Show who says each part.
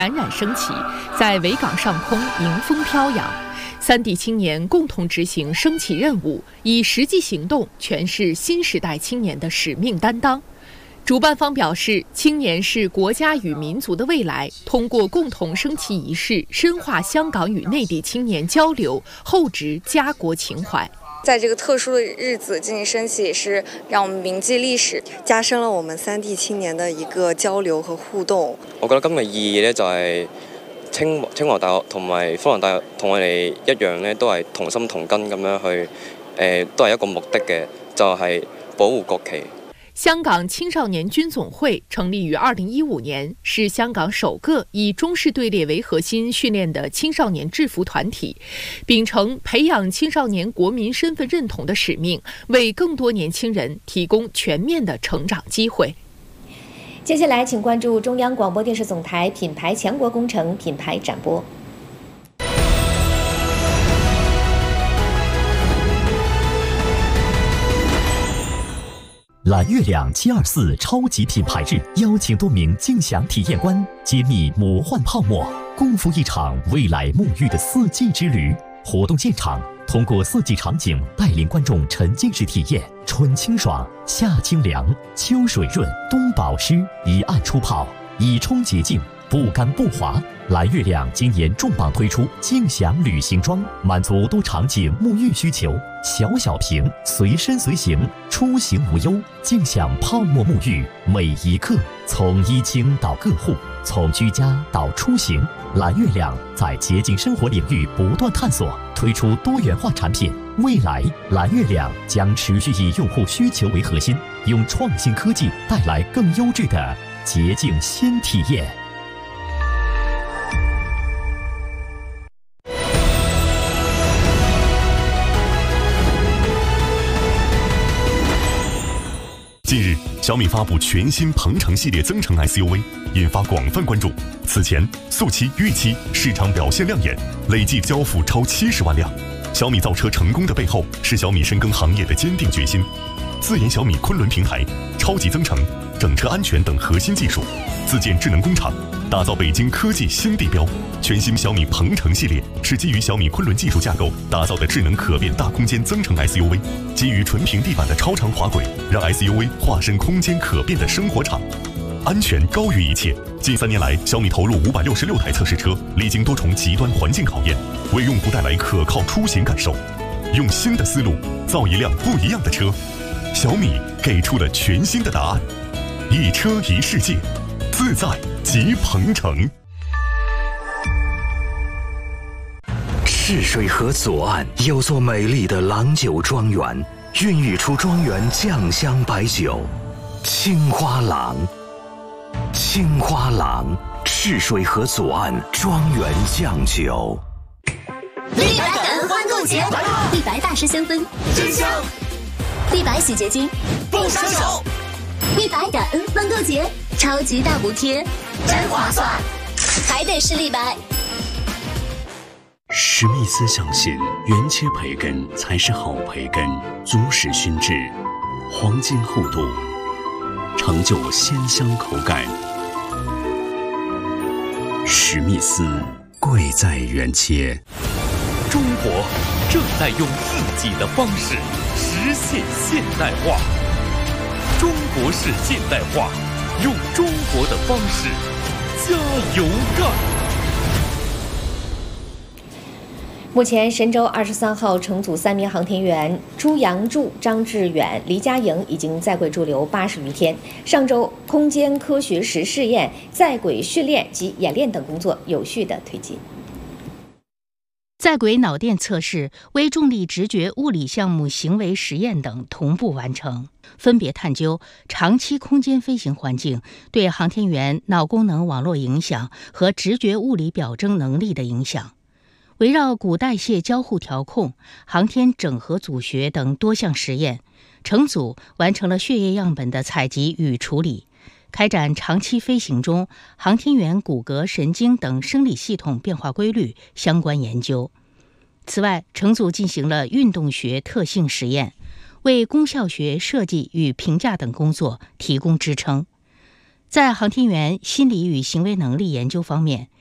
Speaker 1: 冉冉升起，在维港上空迎风飘扬。3地青年共同执行升起任务，以实际行动诠释新时代青年的使命担当。主办方表示，青年是国家与民族的未来，通过共同升旗仪式，深化香港与内地青年交流，厚植家国情怀。
Speaker 2: 在这个特殊的日子进行升旗，也是让我们铭记歷史，
Speaker 3: 加深了我們3地青年的一個交流和互動。
Speaker 4: 我覺得今日意義咧就係清華大學同埋科倫大學同我哋一樣咧，都係同心同根咁樣去，都係一個目的嘅，就係保護國旗。
Speaker 1: 香港青少年军总会成立于2015年，是香港首个以中式队列为核心训练的青少年制服团体，秉承培养青少年国民身份认同的使命，为更多年轻人提供全面的成长机会。
Speaker 5: 接下来，请关注中央广播电视总台品牌强国工程品牌展播。
Speaker 6: 蓝月亮724超级品牌日，邀请多名竞享体验官揭秘魔幻泡沫，共赴一场未来沐浴的4季之旅。活动现场通过4季场景带领观众沉浸式体验春清爽、夏清凉、秋水润、冬保湿，一按出泡，以冲洁净，不干不滑。蓝月亮今年重磅推出竞享旅行装，满足多场景沐浴需求，小瓶随身随行，出行无忧。竞享泡沫沐浴，每一刻从衣经到个户，从居家到出行，蓝月亮在洁净生活领域不断探索，推出多元化产品。未来，蓝月亮将持续以用户需求为核心，用创新科技带来更优质的洁净新体验。
Speaker 7: 近日，小米发布全新鹏程系列增程 SUV， 引发广泛关注。此前，速七、豫七市场表现亮眼，累计交付超70万辆。小米造车成功的背后，是小米深耕行业的坚定决心。自研小米昆仑平台、超级增程、整车安全等核心技术，自建智能工厂，打造北京科技新地标。全新小米鹏程系列是基于小米昆仑技术架构打造的智能可变大空间增程 SUV， 基于纯平地板的超长滑轨，让 SUV 化身空间可变的生活场。安全高于一切。近3年来，小米投入566台测试车，历经多重极端环境考验，为用户带来可靠出行感受。用新的思路造一辆不一样的车，小米给出了全新的答案：一车一世界，自在即鹏程。
Speaker 8: 赤水河左岸有座美丽的郎酒庄园，孕育出庄园酱香白酒青花郎。青花郎，赤水河左岸庄园酱酒。
Speaker 9: 立白感恩欢购节，立白大师香氛真香，立白洗洁精不伤手。立白感恩欢购节，超级大补贴，真划算，还得是立白。
Speaker 10: 史密斯相信，原切培根才是好培根，足使熏制，黄金厚度，成就鲜香口感。史密斯，贵在原切。
Speaker 11: 中国正在用自己的方式实现现代化，中国式现代化，用中国的方式加油干。
Speaker 5: 目前，神舟23号乘组3名航天员朱杨柱、张志远、黎佳莹已经在轨驻留80余天。上周，空间科学实试验、在轨训练及演练等工作有序的推进。
Speaker 12: 在轨脑电测试、微重力直觉物理项目行为实验等同步完成，分别探究长期空间飞行环境对航天员脑功能网络影响和直觉物理表征能力的影响。围绕骨代谢交互调控、航天整合组学等多项实验，乘组完成了血液样本的采集与处理，开展长期飞行中航天员骨骼、神经等生理系统变化规律相关研究。此外，乘组进行了运动学特性实验，为功效学设计与评价等工作提供支撑。 在航天员心理与行为能力研究方面，